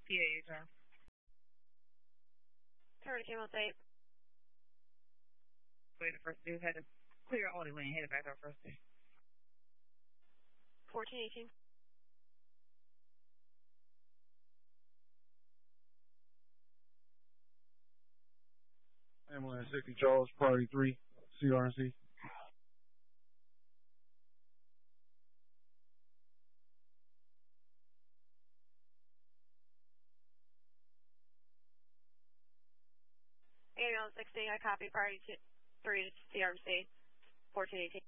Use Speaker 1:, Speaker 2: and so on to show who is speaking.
Speaker 1: PA turn.
Speaker 2: Turn to Camel 8.
Speaker 1: Wait, the first dude had to clear only lane, headed back to our first dude.
Speaker 2: 1418.
Speaker 3: Ambulance 60 Charles, Priority 3, CRNC.
Speaker 2: Ambulance 60, I copy. Priority 3 to CRMC. 1418.